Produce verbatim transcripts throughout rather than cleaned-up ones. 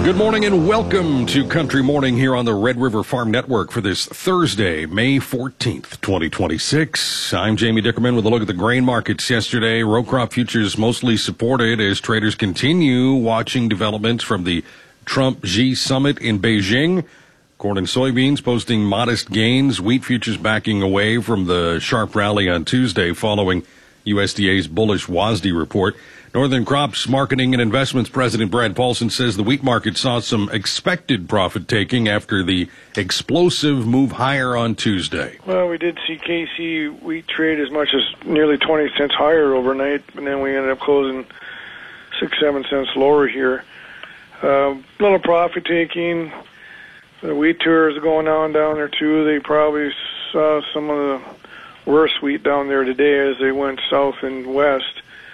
Good morning and welcome to Country Morning here on the Red River Farm Network for this Thursday, May fourteenth, twenty twenty-six. I'm Jamie Dickerman with a look at the grain markets yesterday. Row crop futures mostly supported as traders continue watching developments from the Trump-Xi summit in Beijing. Corn and soybeans posting modest gains. Wheat futures backing away from the sharp rally on Tuesday following U S D A's bullish W A S D report. Northern Crops Marketing and Investments President Brad Paulson says the wheat market saw some expected profit taking after the explosive move higher on Tuesday. Well, we did see K C wheat trade as much as nearly twenty cents higher overnight, and then we ended up closing six, seven cents lower here. A uh, little profit taking. The wheat tours going on down there too. They probably saw some of the worst wheat down there today as they went south and west.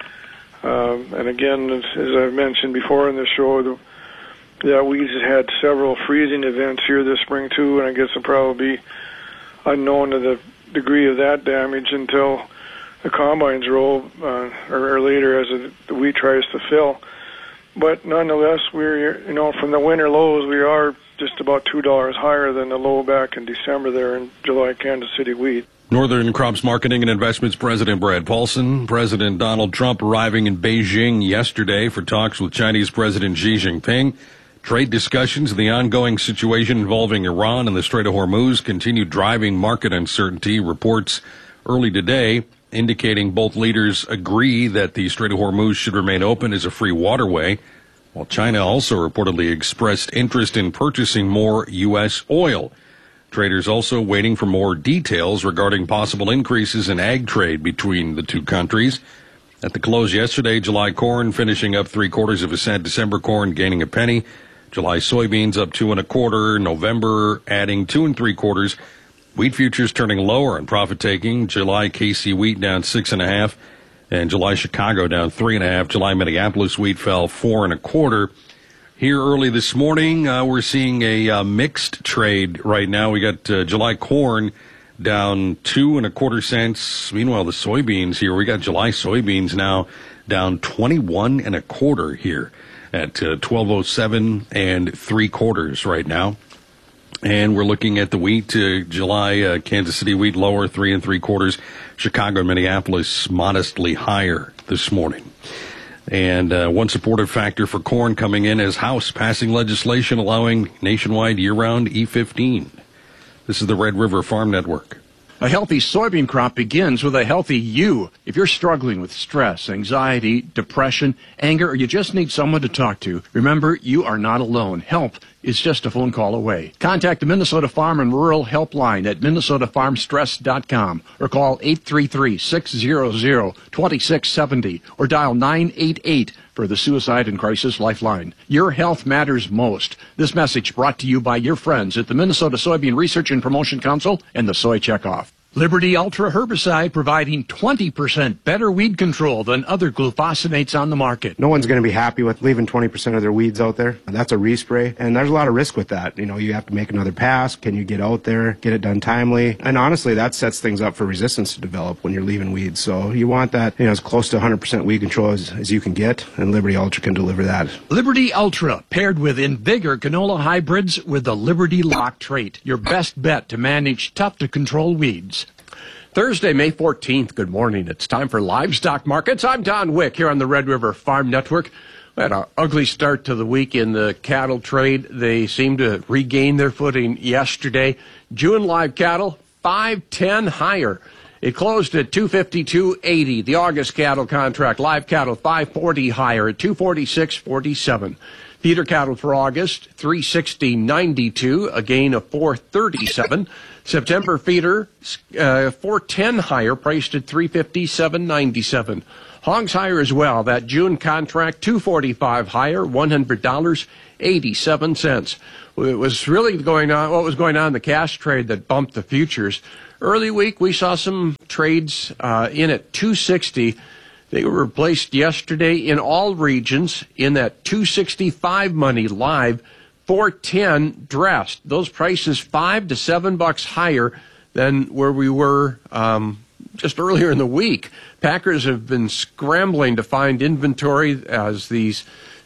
Um, and again, as, as I've mentioned before in the show, the, the wheat has had several freezing events here this spring too, and I guess it'll probably be unknown to the degree of that damage until the combines roll uh, or, or later as the, the wheat tries to fill. But nonetheless, we're, you know, from the winter lows, we are just about two dollars higher than the low back in December there in July Kansas City wheat. Northern Crops Marketing and Investments President Brad Paulson. President Donald Trump arriving in Beijing yesterday for talks with Chinese President Xi Jinping. Trade discussions and the ongoing situation involving Iran and the Strait of Hormuz continue driving market uncertainty. Reports early today indicating both leaders agree that the Strait of Hormuz should remain open as a free waterway, while China also reportedly expressed interest in purchasing more U S oil. Traders also waiting for more details regarding possible increases in ag trade between the two countries. At the close yesterday, July corn finishing up three quarters of a cent, December corn gaining a penny, July soybeans up two and a quarter, November adding two and three quarters. Wheat futures turning lower in profit taking. July K C wheat down six and a half, and July Chicago down three and a half. July Minneapolis wheat fell four and a quarter. Here early this morning, uh, we're seeing a uh, mixed trade right now. We got uh, July corn down two and a quarter cents. Meanwhile, the soybeans here, we got July soybeans now down twenty-one and a quarter here at uh, twelve oh seven and three quarters right now. And we're looking at the wheat, uh, July uh, Kansas City wheat lower, three and three quarters. Chicago and Minneapolis modestly higher this morning. And uh, one supportive factor for corn coming in is House passing legislation allowing nationwide year-round E fifteen. This is the Red River Farm Network. A healthy soybean crop begins with a healthy you. If you're struggling with stress, anxiety, depression, anger, or you just need someone to talk to, remember, you are not alone. Help is just a phone call away. Contact the Minnesota Farm and Rural Helpline at minnesota farm stress dot com or call eight three three, six hundred, twenty-six seventy or dial nine eight eight for the Suicide and Crisis Lifeline. Your health matters most. This message brought to you by your friends at the Minnesota Soybean Research and Promotion Council and the Soy Checkoff. Liberty Ultra herbicide providing twenty percent better weed control than other glufosinate on the market. No one's going to be happy with leaving twenty percent of their weeds out there. That's a respray, and there's a lot of risk with that. You know, you have to make another pass. Can you get out there, get it done timely? And honestly, that sets things up for resistance to develop when you're leaving weeds. So you want that, you know, as close to one hundred percent weed control as, as you can get, and Liberty Ultra can deliver that. Liberty Ultra, paired with Invigor canola hybrids with the Liberty Lock trait. Your best bet to manage tough-to-control weeds. Thursday, May fourteenth, good morning. It's time for Livestock Markets. I'm Don Wick here on the Red River Farm Network. We had an ugly start to the week in the cattle trade. They seemed to regain their footing yesterday. June live cattle, five ten higher. It closed at two fifty-two eighty. The August cattle contract, live cattle, five forty higher at two forty-six forty-seven. Feeder cattle for August, three sixty ninety-two, a gain of four thirty-seven. September feeder, uh, four ten higher, priced at three fifty-seven ninety-seven. Hogs higher as well. That June contract, two forty-five higher, one hundred dollars and eighty-seven cents. It was really going on, what was going on in the cash trade that bumped the futures. Early week, we saw some trades uh, in at two sixty. They were replaced yesterday in all regions in that two sixty-five money live, four ten dressed. Those prices five to seven bucks higher than where we were um, just earlier in the week. Packers have been scrambling to find inventory as these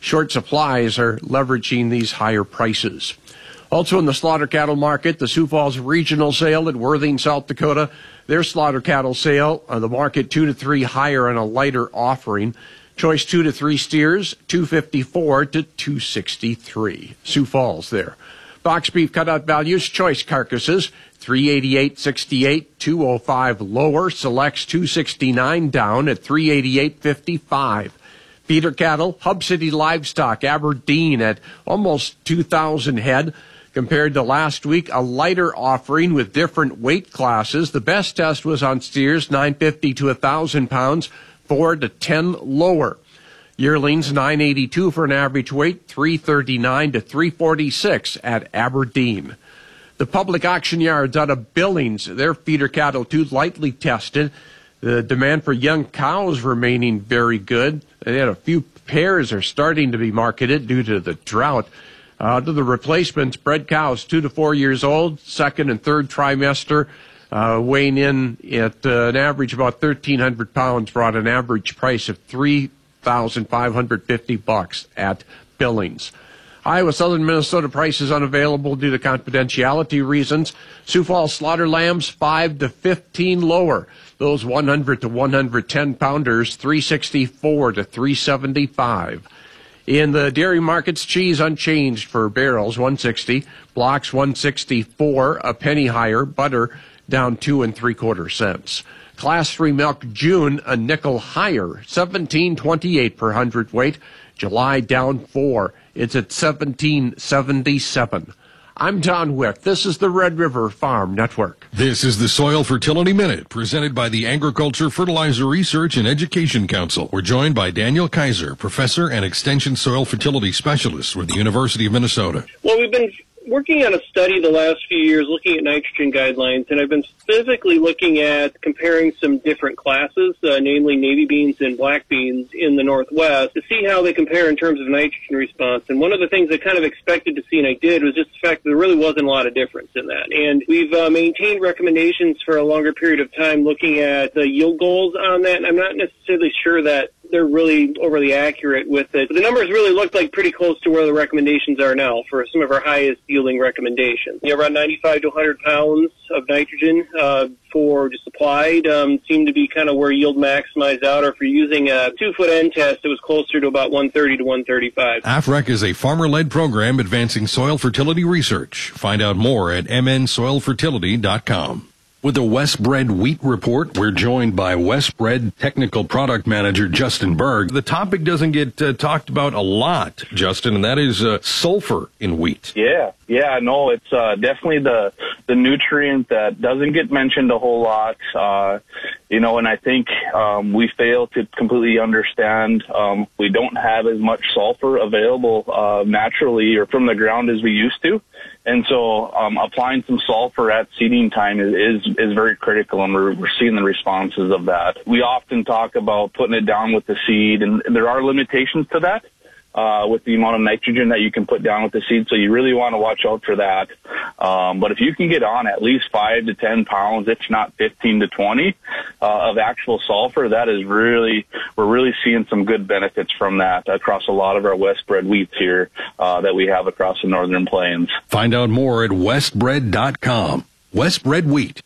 Short supplies are leveraging these higher prices. Also in the slaughter cattle market, the Sioux Falls regional sale at Worthing, South Dakota. Their slaughter cattle sale, uh, the market two to three higher on a lighter offering. Choice two to three steers, two fifty-four to two sixty-three. Sioux Falls there. Box beef cutout values, choice carcasses, three eighty-eight sixty-eight, two oh five lower. Selects two sixty-nine down at three eighty-eight fifty-five. Feeder cattle, Hub City Livestock, Aberdeen at almost two thousand head. Compared to last week, a lighter offering with different weight classes. The best test was on steers, nine fifty to one thousand pounds, four to ten lower. Yearlings, nine eighty-two for an average weight, three thirty-nine to three forty-six at Aberdeen. The public auction yards out of Billings, their feeder cattle too lightly tested. The demand for young cows remaining very good. They had a few pairs are starting to be marketed due to the drought. Uh, to the replacements, bred cows two to four years old, second and third trimester, uh, weighing in at uh, an average about thirteen hundred pounds, brought an average price of three thousand five hundred fifty bucks at Billings. Iowa, southern Minnesota prices unavailable due to confidentiality reasons. Sioux Falls slaughter lambs five to fifteen lower. Those one hundred to one hundred ten pounders, three sixty-four to three seventy-five. In the dairy markets, cheese unchanged for barrels, one sixty. Blocks, one sixty-four, a penny higher. Butter down two and three quarter cents. Class three milk June a nickel higher, seventeen twenty-eight per hundredweight. July down four. It's at seventeen seventy-seven. I'm Don Wick. This is the Red River Farm Network. This is the Soil Fertility Minute, presented by the Agriculture, Fertilizer Research and Education Council. We're joined by Daniel Kaiser, professor and extension soil fertility specialist with the University of Minnesota. Well, we've been working on a study the last few years looking at nitrogen guidelines, and I've been specifically looking at comparing some different classes, uh, namely navy beans and black beans in the Northwest, to see how they compare in terms of nitrogen response. And one of the things I kind of expected to see, and I did, was just the fact that there really wasn't a lot of difference in that. And we've uh, maintained recommendations for a longer period of time looking at the yield goals on that, and I'm not necessarily sure that they're really overly accurate with it. But the numbers really looked like pretty close to where the recommendations are now for some of our highest yielding recommendations. You know, around ninety-five to one hundred pounds of nitrogen uh, for just applied um, seemed to be kind of where yield maximized out. Or if you're using a two-foot end test, it was closer to about one thirty to one thirty-five. A F R E C is a farmer-led program advancing soil fertility research. Find out more at m n soil fertility dot com. With the Westbred Wheat Report, we're joined by Westbred Technical Product Manager Justin Berg. The topic doesn't get uh, talked about a lot, Justin, and that is uh, sulfur in wheat. Yeah, yeah, no, it's uh, definitely the the nutrient that doesn't get mentioned a whole lot. Uh, you know, and I think um, we fail to completely understand um, we don't have as much sulfur available uh, naturally or from the ground as we used to. And so um, applying some sulfur at seeding time is, is, is very critical, and we're, we're seeing the responses of that. We often talk about putting it down with the seed, and there are limitations to that uh, with the amount of nitrogen that you can put down with the seed, so you really want to watch out for that. Um, but if you can get on at least five to ten pounds, if not fifteen to twenty uh, of actual sulfur, that is really, we're really seeing some good benefits from that across a lot of our Westbred wheats here uh, that we have across the Northern Plains. Find out more at westbred dot com. Westbred Wheat.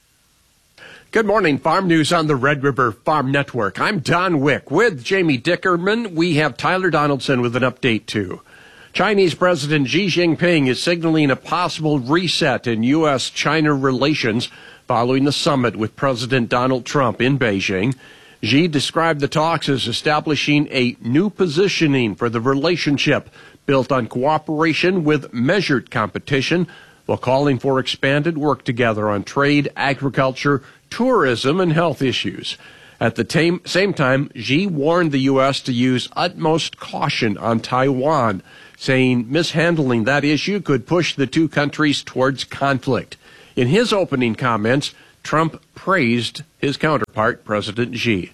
Good morning, Farm News on the Red River Farm Network. I'm Don Wick. With Jamie Dickerman, we have Tyler Donaldson with an update, too. Chinese President Xi Jinping is signaling a possible reset in U S China relations following the summit with President Donald Trump in Beijing. Xi described the talks as establishing a new positioning for the relationship built on cooperation with measured competition, while calling for expanded work together on trade, agriculture, tourism, and health issues. At the tam- same time, Xi warned the U S to use utmost caution on Taiwan, saying mishandling that issue could push the two countries towards conflict. In his opening comments, Trump praised his counterpart, President Xi.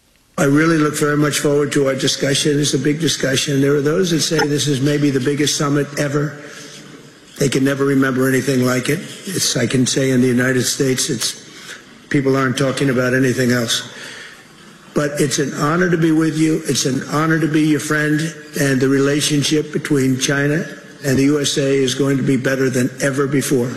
I really look very much forward to our discussion. It's a big discussion. There are those that say this is maybe the biggest summit ever. They can never remember anything like it. It's, I can say in the United States, it's people aren't talking about anything else. But it's an honor to be with you. It's an honor to be your friend. And the relationship between China and the U S A is going to be better than ever before.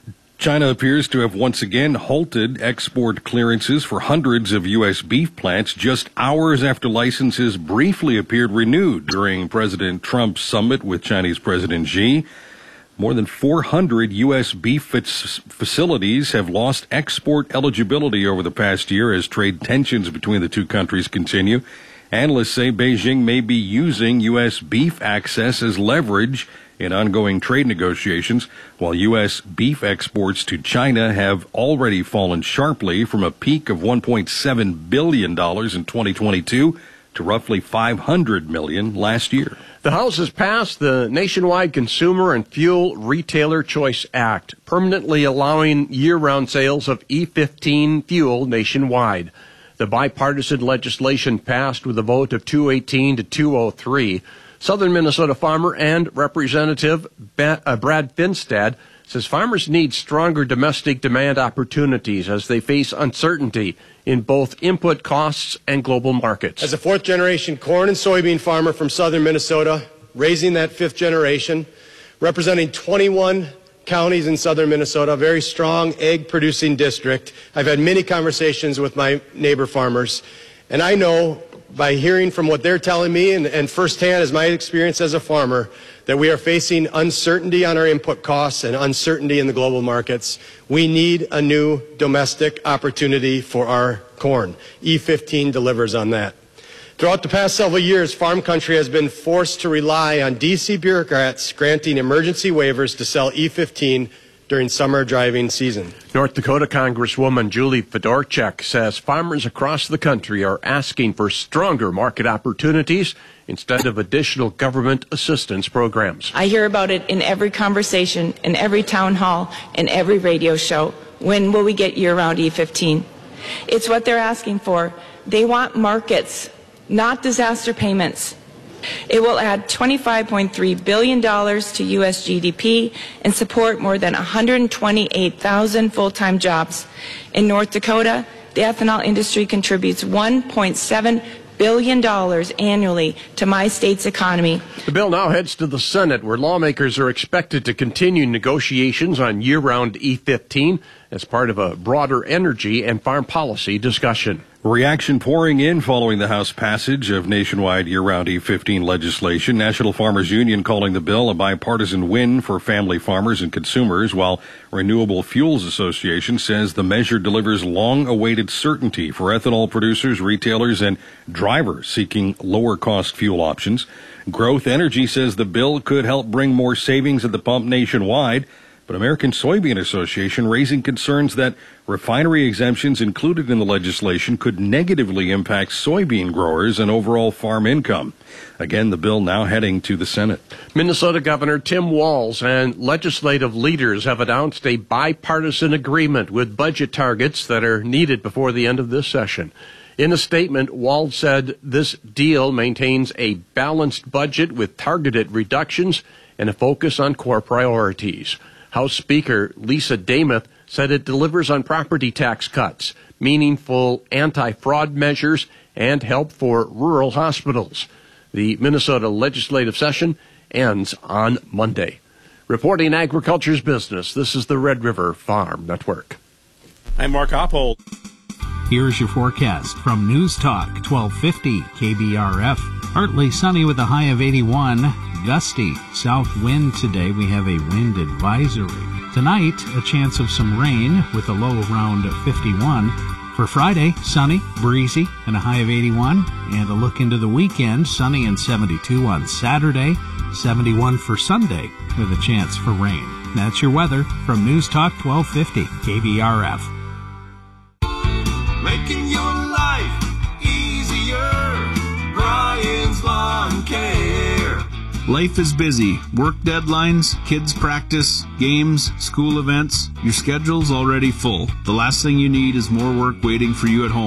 China appears to have once again halted export clearances for hundreds of U S beef plants just hours after licenses briefly appeared renewed during President Trump's summit with Chinese President Xi. More than four hundred U S beef facilities have lost export eligibility over the past year as trade tensions between the two countries continue. Analysts say Beijing may be using U S beef access as leverage in ongoing trade negotiations, while U S beef exports to China have already fallen sharply from a peak of one point seven billion dollars in twenty twenty-two to roughly five hundred million dollars last year. The House has passed the Nationwide Consumer and Fuel Retailer Choice Act, permanently allowing year-round sales of E fifteen fuel nationwide. The bipartisan legislation passed with a vote of two eighteen to two oh three. Southern Minnesota farmer and Representative Brad Finstad says farmers need stronger domestic demand opportunities as they face uncertainty in both input costs and global markets. As a fourth-generation corn and soybean farmer from southern Minnesota, raising that fifth generation, representing twenty-one counties in southern Minnesota, a very strong egg-producing district, I've had many conversations with my neighbor farmers, and I know by hearing from what they're telling me and, and firsthand as my experience as a farmer, that we are facing uncertainty on our input costs and uncertainty in the global markets. We need a new domestic opportunity for our corn. E fifteen delivers on that. Throughout the past several years, farm country has been forced to rely on D C bureaucrats granting emergency waivers to sell E fifteen during summer driving season. North Dakota Congresswoman Julie Fedorchak says farmers across the country are asking for stronger market opportunities instead of additional government assistance programs. I hear about it in every conversation, in every town hall, in every radio show. When will we get year-round E fifteen? It's what they're asking for. They want markets, not disaster payments. It will add twenty-five point three billion dollars to U S G D P and support more than one hundred twenty-eight thousand full-time jobs. In North Dakota, the ethanol industry contributes one point seven billion dollars annually to my state's economy. The bill now heads to the Senate, where lawmakers are expected to continue negotiations on year-round E fifteen as part of a broader energy and farm policy discussion. Reaction pouring in following the House passage of nationwide year-round E fifteen legislation. National Farmers Union calling the bill a bipartisan win for family farmers and consumers, while Renewable Fuels Association says the measure delivers long-awaited certainty for ethanol producers, retailers, and drivers seeking lower-cost fuel options. Growth Energy says the bill could help bring more savings at the pump nationwide, but American Soybean Association raising concerns that refinery exemptions included in the legislation could negatively impact soybean growers and overall farm income. Again, the bill now heading to the Senate. Minnesota Governor Tim Walz and legislative leaders have announced a bipartisan agreement with budget targets that are needed before the end of this session. In a statement, Walz said this deal maintains a balanced budget with targeted reductions and a focus on core priorities. House Speaker Lisa Damuth said it delivers on property tax cuts, meaningful anti-fraud measures, and help for rural hospitals. The Minnesota legislative session ends on Monday. Reporting agriculture's business, this is the Red River Farm Network. I'm Mark Oppold. Here's your forecast from News Talk twelve fifty K B R F. Partly sunny with a high of eighty-one. Gusty south wind today. We have a wind advisory. Tonight, a chance of some rain with a low around fifty-one. For Friday, sunny, breezy, and a high of eighty-one. And a look into the weekend, sunny and seventy-two on Saturday, seventy-one for Sunday, with a chance for rain. That's your weather from News Talk twelve fifty K B R F. Making your life easier. Brian's Lawn Care. Life is busy. Work deadlines, kids practice, games, school events. Your schedule's already full. The last thing you need is more work waiting for you at home.